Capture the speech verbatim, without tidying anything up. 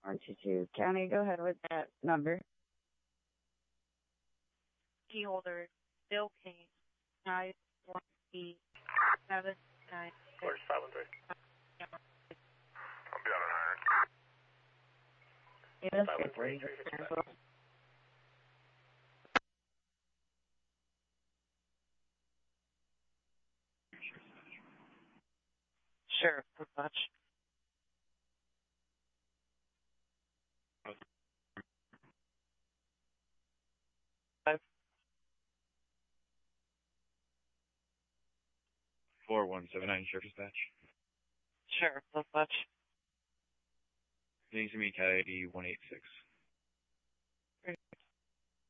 one two two. County, go ahead with that number. Key holder, Bill Kane, nine one eight seven nine. Where's five one three? I'll be on Yes, five one three, three six five. Sure, much. Five. four one seven nine, Sheriff Dispatch. Sure, much. Needs to meet Cat I D one eight six.